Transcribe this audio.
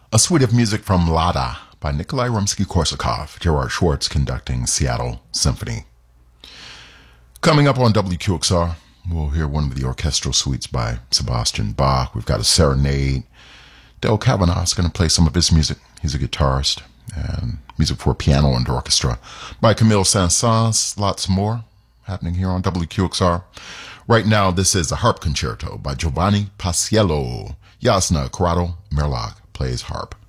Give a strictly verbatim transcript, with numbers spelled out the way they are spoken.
A suite of music from Lada by Nikolai Rimsky-Korsakov, Gerard Schwartz conducting Seattle Symphony. Coming up on W Q X R, we'll hear one of the orchestral suites by Sebastian Bach. We've got a serenade. Del Kavanagh is going to play some of his music. He's a guitarist. And music for piano and orchestra by Camille Saint-Saëns. Lots more happening here on W Q X R. Right now, this is a harp concerto by Giovanni Paisiello. Jasna Corrado Merlach plays harp.